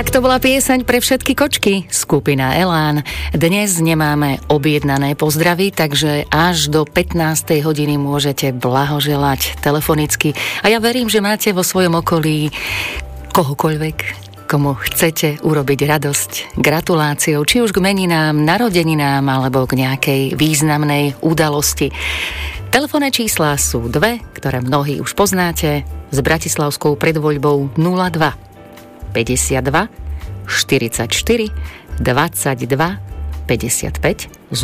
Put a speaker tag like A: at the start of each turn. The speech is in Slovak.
A: Tak to bola pieseň pre všetky kočky, skupina Elán. Dnes nemáme objednané pozdravy, takže až do 15. hodiny môžete blahoželať telefonicky. A ja verím, že máte vo svojom okolí kohokoľvek, komu chcete urobiť radosť gratuláciou, či už k meninám, narodeninám alebo k nejakej významnej udalosti. Telefónne čísla sú dve, ktoré mnohí už poznáte, s bratislavskou predvoľbou 02 52 44 22 55